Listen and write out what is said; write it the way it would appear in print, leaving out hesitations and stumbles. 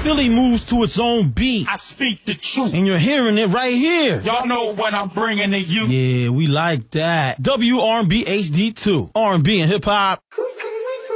Philly moves to its own beat. I speak the truth. And you're hearing it right here. Y'all know what I'm bringing to you. Yeah, we like that. WRB HD2. R&B and hip hop. Who's